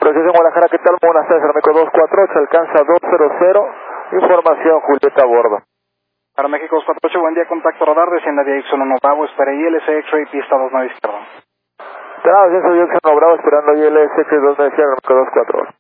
Proceso en Guadalajara, ¿qué tal? Buenas tardes, Aeroméxico 248, alcanza 200. Información, Julieta a bordo. Aeroméxico 248, buen día, contacto radar, descienda de Ixon 1 Bravo, espera ILS X-Ray, pista 29 izquierda. Descenso de Ixon 1 Bravo, esperando ILS X-Ray 29 izquierda, Aeroméxico 248.